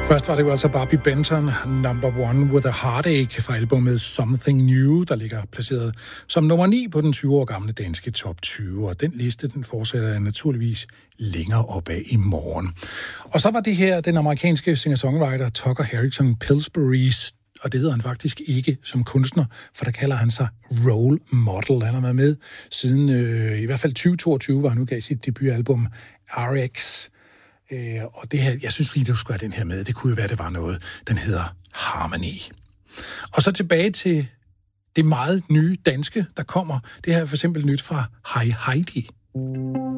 Først var det jo altså Barbie Benton, Number One with a Heartache fra albumet Something New, der ligger placeret som nummer 9 på den 20 år gamle danske top 20. Og den liste, den fortsætter jeg naturligvis længere opad i morgen. Og så var det her den amerikanske singer-songwriter Tucker Harrington Pillsbury's, og det hedder han faktisk ikke som kunstner, for der kalder han sig role model. Han har været med siden i hvert fald 2022, hvor han udgav sit debutalbum RX. Og det her, jeg synes lige, du skulle have den her med. Det kunne jo være, det var noget. Den hedder Harmony. Og så tilbage til det meget nye danske, der kommer. Det her er for eksempel nyt fra Hej Heidi.